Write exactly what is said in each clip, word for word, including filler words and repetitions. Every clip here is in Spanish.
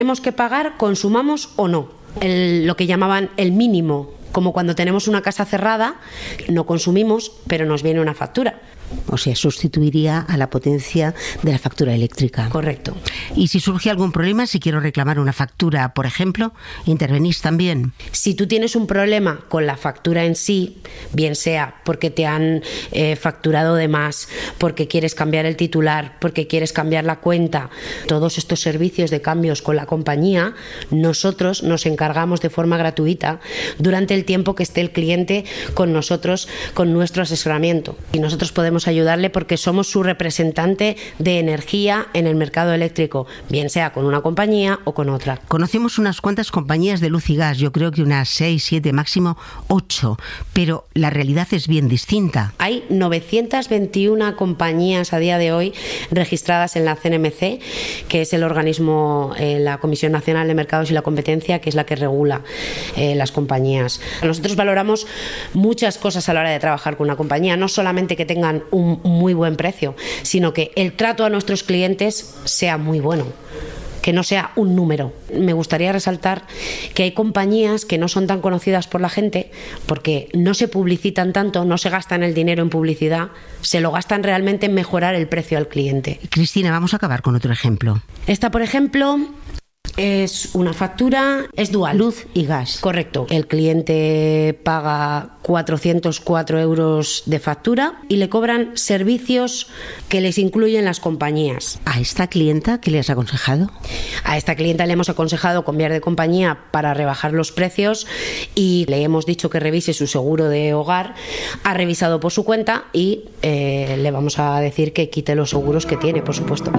Tenemos que pagar, consumamos o no, el, lo que llamaban el mínimo, como cuando tenemos una casa cerrada, no consumimos, pero nos viene una factura. O sea, sustituiría a la potencia de la factura eléctrica. Correcto. Y si surge algún problema, si quiero reclamar una factura, por ejemplo, ¿intervenís también? Si tú tienes un problema con la factura en sí, bien sea porque te han eh, facturado de más, porque quieres cambiar el titular, porque quieres cambiar la cuenta, todos estos servicios de cambios con la compañía, nosotros nos encargamos de forma gratuita durante el tiempo que esté el cliente con nosotros, con nuestro asesoramiento. Y nosotros podemos ayudarle porque somos su representante de energía en el mercado eléctrico, bien sea con una compañía o con otra. Conocemos unas cuantas compañías de luz y gas, yo creo que unas seis, siete, máximo ocho, pero la realidad es bien distinta. Hay novecientas veintiuna compañías a día de hoy registradas en la C N M C, que es el organismo, eh, la Comisión Nacional de Mercados y la Competencia, que es la que regula eh, las compañías. Nosotros valoramos muchas cosas a la hora de trabajar con una compañía, no solamente que tengan un muy buen precio, sino que el trato a nuestros clientes sea muy bueno, que no sea un número. Me gustaría resaltar que hay compañías que no son tan conocidas por la gente porque no se publicitan tanto, no se gastan el dinero en publicidad, se lo gastan realmente en mejorar el precio al cliente. Cristina, vamos a acabar con otro ejemplo. Esta, por ejemplo, es una factura, es dual. Luz y gas. Correcto. El cliente paga cuatrocientos cuatro euros de factura y le cobran servicios que les incluyen las compañías. ¿A esta clienta qué le has aconsejado? A esta clienta le hemos aconsejado cambiar de compañía para rebajar los precios y le hemos dicho que revise su seguro de hogar. Ha revisado por su cuenta y eh, le vamos a decir que quite los seguros que tiene, por supuesto.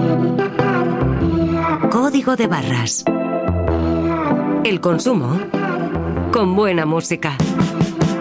Código de barras. El consumo con buena música.